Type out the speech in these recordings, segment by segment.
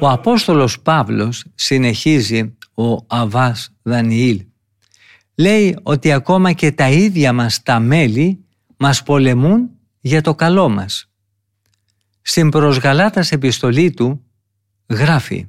Ο Απόστολος Παύλος, συνεχίζει ο Αββάς Δανιήλ, λέει ότι ακόμα και τα ίδια μας τα μέλη μας πολεμούν για το καλό μας. Στην προς Γαλάτας επιστολή του γράφει: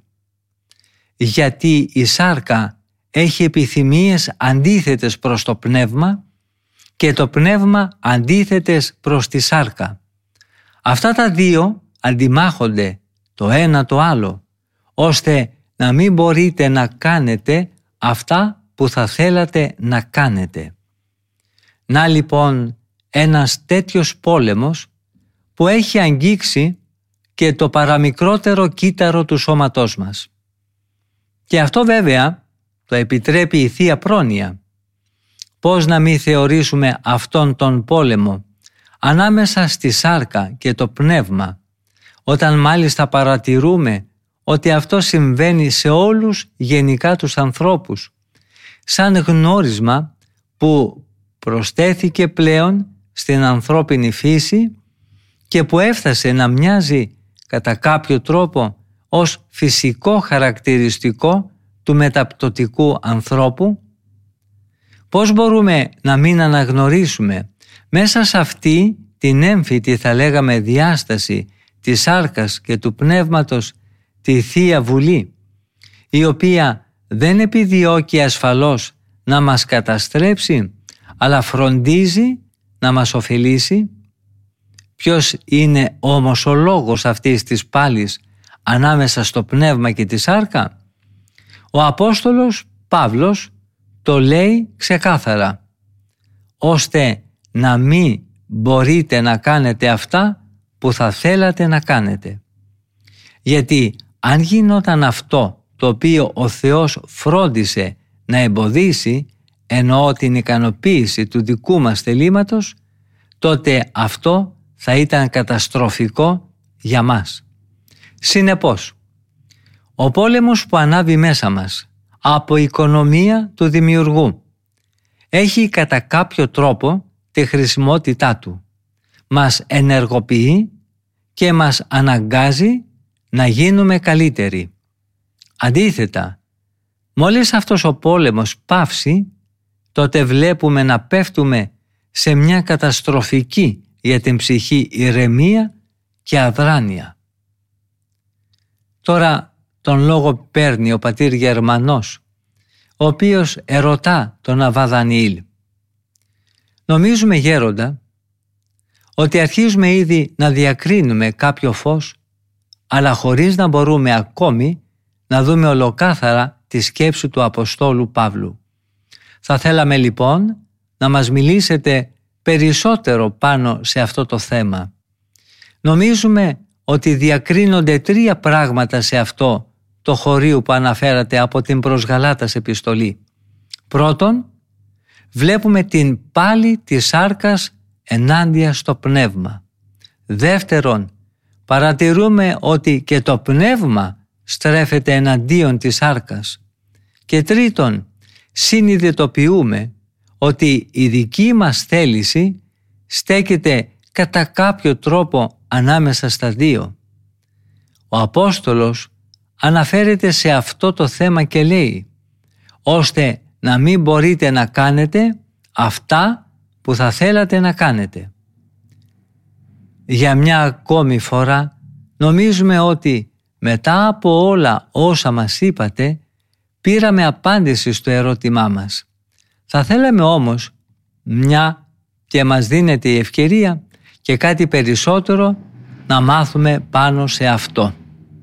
«Γιατί η σάρκα έχει επιθυμίες αντίθετες προς το πνεύμα και το πνεύμα αντίθετες προς τη σάρκα. Αυτά τα δύο αντιμάχονται το ένα το άλλο, ώστε να μην μπορείτε να κάνετε αυτά που θα θέλατε να κάνετε». Να λοιπόν ένας τέτοιος πόλεμος που έχει αγγίξει και το παραμικρότερο κύτταρο του σώματός μας. Και αυτό βέβαια το επιτρέπει η Θεία Πρόνοια. Πώς να μην θεωρήσουμε αυτόν τον πόλεμο ανάμεσα στη σάρκα και το πνεύμα, όταν μάλιστα παρατηρούμε ότι αυτό συμβαίνει σε όλους γενικά τους ανθρώπους, σαν γνώρισμα που προσθέθηκε πλέον στην ανθρώπινη φύση και που έφτασε να μοιάζει κατά κάποιο τρόπο ως φυσικό χαρακτηριστικό του μεταπτωτικού ανθρώπου. Πώς μπορούμε να μην αναγνωρίσουμε μέσα σε αυτή την έμφυτη, θα λέγαμε, διάσταση της σάρκας και του πνεύματος τη Θεία Βουλή, η οποία δεν επιδιώκει ασφαλώς να μας καταστρέψει, αλλά φροντίζει να μας ωφελήσει. Ποιος είναι όμως ο λόγος αυτής της πάλης ανάμεσα στο πνεύμα και τη σάρκα? Ο Απόστολος Παύλος το λέει ξεκάθαρα: ώστε να μην μπορείτε να κάνετε αυτά που θα θέλατε να κάνετε. Γιατί αν γινόταν αυτό το οποίο ο Θεός φρόντισε να εμποδίσει, εννοώ την ικανοποίηση του δικού μας θελήματος, τότε αυτό θα ήταν καταστροφικό για μας. Συνεπώς, ο πόλεμος που ανάβει μέσα μας από οικονομία του δημιουργού έχει κατά κάποιο τρόπο τη χρησιμότητά του. Μας ενεργοποιεί και μας αναγκάζει να γίνουμε καλύτεροι. Αντίθετα, μόλις αυτός ο πόλεμος πάυσει, τότε βλέπουμε να πέφτουμε σε μια καταστροφική για την ψυχή ηρεμία και αδράνεια. Τώρα τον λόγο παίρνει ο πατήρ Γερμανός, ο οποίος ερωτά τον Αββά Δανιήλ: «Νομίζουμε, γέροντα, ότι αρχίζουμε ήδη να διακρίνουμε κάποιο φως, αλλά χωρίς να μπορούμε ακόμη να δούμε ολοκάθαρα τη σκέψη του Αποστόλου Παύλου. Θα θέλαμε λοιπόν να μας μιλήσετε περισσότερο πάνω σε αυτό το θέμα. Νομίζουμε ότι διακρίνονται τρία πράγματα σε αυτό το χωρίο που αναφέρατε από την προς Γαλάτας επιστολή. Πρώτον, βλέπουμε την πάλη της σάρκας ενάντια στο πνεύμα. Δεύτερον, παρατηρούμε ότι και το πνεύμα στρέφεται εναντίον της σάρκας. Και τρίτον, συνειδητοποιούμε ότι η δική μας θέληση στέκεται κατά κάποιο τρόπο ανάμεσα στα δύο. Ο Απόστολος αναφέρεται σε αυτό το θέμα και λέει: ώστε να μην μπορείτε να κάνετε αυτά που θα θέλατε να κάνετε. Για μια ακόμη φορά νομίζουμε ότι μετά από όλα όσα μας είπατε πήραμε απάντηση στο ερώτημά μας. Θα θέλαμε όμως, μια και μας δίνεται η ευκαιρία, και κάτι περισσότερο να μάθουμε πάνω σε αυτό.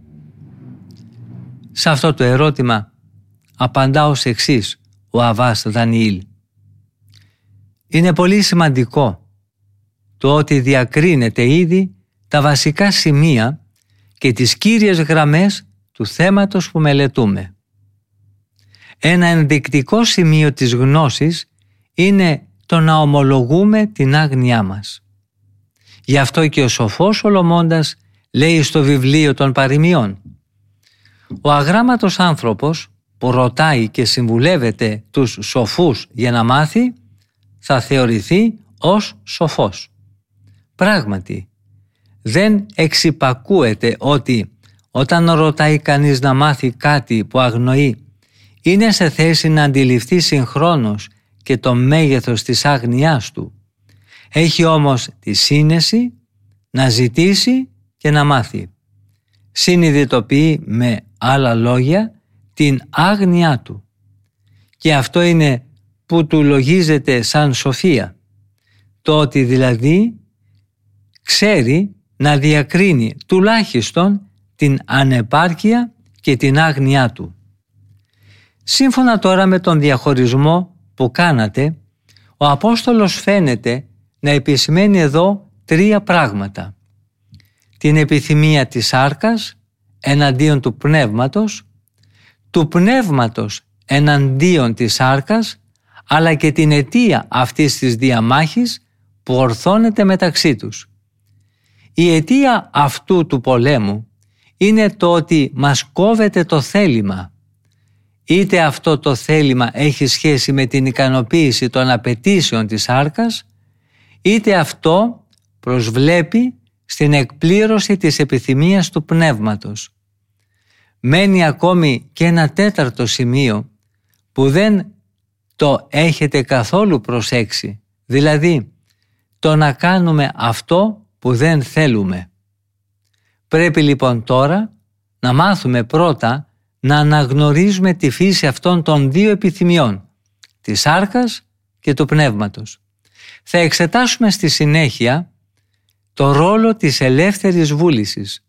Σε αυτό το ερώτημα απαντά ως εξής ο Αββάς Δανιήλ: είναι πολύ σημαντικό το ότι διακρίνεται ήδη τα βασικά σημεία και τις κύριες γραμμές του θέματος που μελετούμε. Ένα ενδεικτικό σημείο της γνώσης είναι το να ομολογούμε την άγνοιά μας. Γι' αυτό και ο σοφός Σολομώντας λέει στο βιβλίο των Παροιμιών: ο αγράμματος άνθρωπος που ρωτάει και συμβουλεύεται τους σοφούς για να μάθει, θα θεωρηθεί ως σοφός. Πράγματι, δεν εξυπακούεται ότι όταν ρωτάει κανείς να μάθει κάτι που αγνοεί, είναι σε θέση να αντιληφθεί συγχρόνως και το μέγεθος της άγνοιάς του. Έχει όμως τη σύνεση να ζητήσει και να μάθει. Συνειδητοποιεί με άλλα λόγια την άγνοιά του. Και αυτό είναι που του λογίζεται σαν σοφία. Το ότι δηλαδή ξέρει να διακρίνει τουλάχιστον την ανεπάρκεια και την άγνοιά του. Σύμφωνα τώρα με τον διαχωρισμό που κάνατε, ο Απόστολος φαίνεται να επισημαίνει εδώ 3 πράγματα. Την επιθυμία της σάρκας εναντίον του πνεύματος, του πνεύματος εναντίον της σάρκας, αλλά και την αιτία αυτής της διαμάχης που ορθώνεται μεταξύ τους. Η αιτία αυτού του πολέμου είναι το ότι μας κόβεται το θέλημα. Είτε αυτό το θέλημα έχει σχέση με την ικανοποίηση των απαιτήσεων της σάρκας, είτε αυτό προσβλέπει στην εκπλήρωση της επιθυμίας του πνεύματος. Μένει ακόμη και ένα 4ο σημείο που δεν το έχετε καθόλου προσέξει, δηλαδή το να κάνουμε αυτό που δεν θέλουμε. Πρέπει λοιπόν τώρα να μάθουμε πρώτα να αναγνωρίζουμε τη φύση αυτών των 2 επιθυμιών, της σάρκας και του πνεύματος. Θα εξετάσουμε στη συνέχεια το ρόλο της ελεύθερης βούλησης